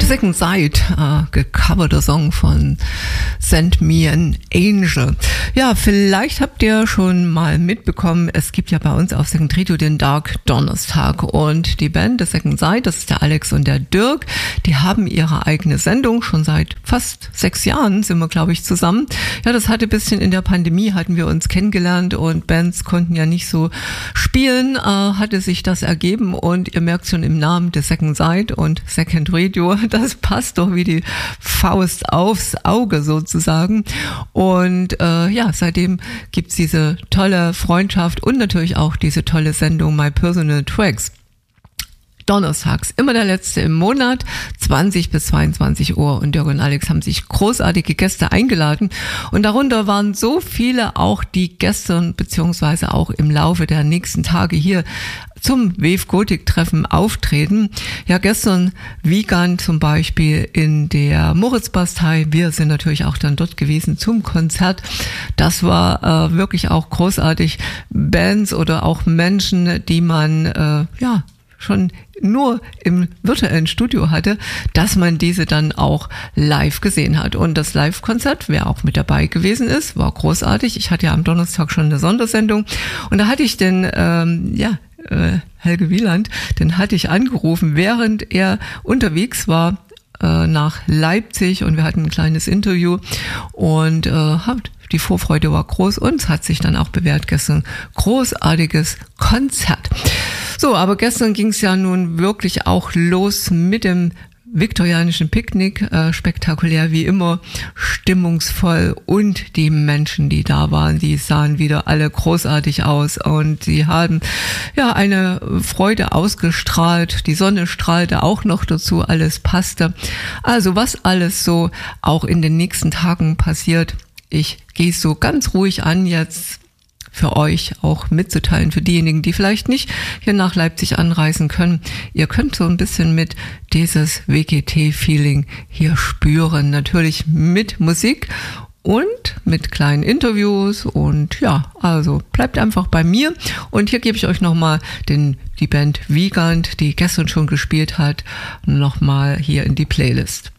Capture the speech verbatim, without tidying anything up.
Second Sight, äh, gecoverter Song von Send Me an Angel. Ja, vielleicht habt ihr schon mal mitbekommen, es gibt ja bei uns auf Second Radio den Dark Donnerstag und die Band The Second Sight, das ist der Alex und der Dirk, die haben ihre eigene Sendung, schon seit fast sechs Jahren sind wir, glaube ich, zusammen. Ja, das hatte ein bisschen in der Pandemie, hatten wir uns kennengelernt und Bands konnten ja nicht so spielen, äh, hatte sich das ergeben und ihr merkt schon im Namen The Second Sight und Second Radio, das passt doch wie die Faust aufs Auge sozusagen. Und äh, ja, seitdem gibt's diese tolle Freundschaft und natürlich auch diese tolle Sendung My Personal Tracks. Donnerstags, immer der letzte im Monat, zwanzig bis zweiundzwanzig Uhr. Und Dirk und Alex haben sich großartige Gäste eingeladen. Und darunter waren so viele auch, die gestern beziehungsweise auch im Laufe der nächsten Tage hier zum Wave Gothic Treffen auftreten. Ja, gestern Wiegand zum Beispiel in der Moritzbastei. Wir sind natürlich auch dann dort gewesen zum Konzert. Das war äh, wirklich auch großartig. Bands oder auch Menschen, die man äh, ja schon nur im virtuellen Studio hatte, dass man diese dann auch live gesehen hat. Und das Live-Konzert, wer auch mit dabei gewesen ist, war großartig. Ich hatte ja am Donnerstag schon eine Sondersendung und da hatte ich den, ähm, ja, äh, Helge Wieland, den hatte ich angerufen, während er unterwegs war äh, nach Leipzig und wir hatten ein kleines Interview und äh, die Vorfreude war groß und es hat sich dann auch bewährt, gestern großartiges Konzert. So, aber gestern ging es ja nun wirklich auch los mit dem viktorianischen Picknick, äh, spektakulär wie immer, stimmungsvoll und die Menschen, die da waren, die sahen wieder alle großartig aus und sie haben ja eine Freude ausgestrahlt, die Sonne strahlte auch noch dazu, alles passte. Also was alles so auch in den nächsten Tagen passiert, ich gehe es so ganz ruhig an jetzt für euch auch mitzuteilen, für diejenigen, die vielleicht nicht hier nach Leipzig anreisen können. Ihr könnt so ein bisschen mit dieses W G T-Feeling hier spüren. Natürlich mit Musik und mit kleinen Interviews und ja, also bleibt einfach bei mir. Und hier gebe ich euch nochmal den, die Band Wiegand, die gestern schon gespielt hat, nochmal hier in die Playlist.